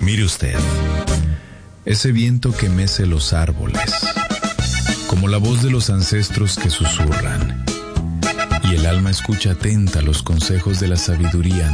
Mire usted, ese viento que mece los árboles, como la voz de los ancestros que susurran, y el alma escucha atenta los consejos de la sabiduría